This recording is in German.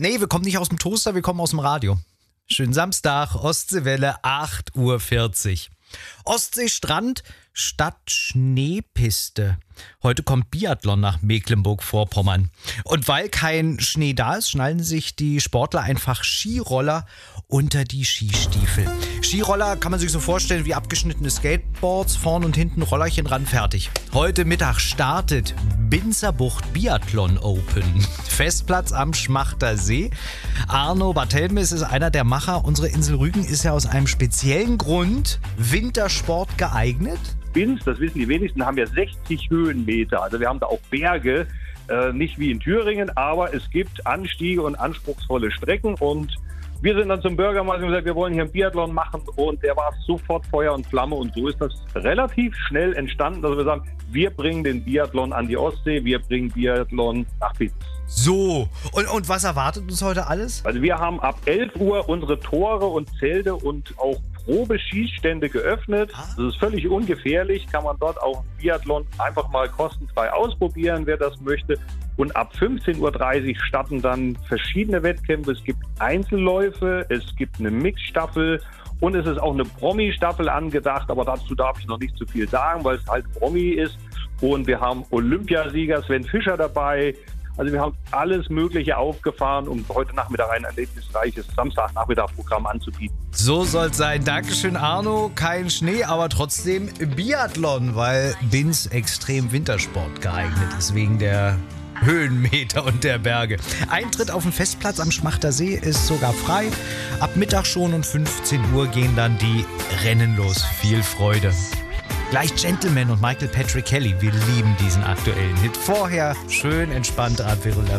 Nee, wir kommen nicht aus dem Toaster, wir kommen aus dem Radio. Schönen Samstag, Ostseewelle, 8:40 Uhr. Ostseestrand statt Schneepiste. Heute kommt Biathlon nach Mecklenburg-Vorpommern. Und weil kein Schnee da ist, schnallen sich die Sportler einfach Skiroller unter die Skistiefel. Skiroller kann man sich so vorstellen wie abgeschnittene Skateboards, vorn und hinten Rollerchen ran, fertig. Heute Mittag startet Binzerbucht Biathlon Open. Festplatz am Schmachter See. Arno Barthelmes ist einer der Macher. Unsere Insel Rügen ist ja aus einem speziellen Grund Wintersport geeignet. Binz, das wissen die wenigsten, haben ja 60 Höhenmeter. Also wir haben da auch Berge, nicht wie in Thüringen, aber es gibt Anstiege und anspruchsvolle Strecken. Und wir sind dann zum Bürgermeister und gesagt, wir wollen hier einen Biathlon machen, und der war sofort Feuer und Flamme, und so ist das relativ schnell entstanden, dass wir sagen, wir bringen den Biathlon an die Ostsee, wir bringen Biathlon nach Binz. So, und was erwartet uns heute alles? Also wir haben ab 11 Uhr unsere Tore und Zelte und auch Probeschießstände geöffnet. Das ist völlig ungefährlich, kann man dort auch Biathlon einfach mal kostenfrei ausprobieren, wer das möchte. Und ab 15:30 Uhr starten dann verschiedene Wettkämpfe. Es gibt Einzelläufe, es gibt eine Mixstaffel und es ist auch eine Promi-Staffel angedacht. Aber dazu darf ich noch nicht zu viel sagen, weil es halt Promi ist. Und wir haben Olympiasieger Sven Fischer dabei. Also wir haben alles Mögliche aufgefahren, um heute Nachmittag ein erlebnisreiches Samstagnachmittag-Programm anzubieten. So soll's sein. Dankeschön, Arno. Kein Schnee, aber trotzdem Biathlon, weil Binz extrem Wintersport geeignet ist, wegen der Höhenmeter und der Berge. Eintritt auf den Festplatz am Schmachter See ist sogar frei. Ab Mittag schon und 15 Uhr gehen dann die Rennen los. Viel Freude. Gleich Gentleman und Michael Patrick Kelly. Wir lieben diesen aktuellen Hit. Vorher schön entspannt Apéro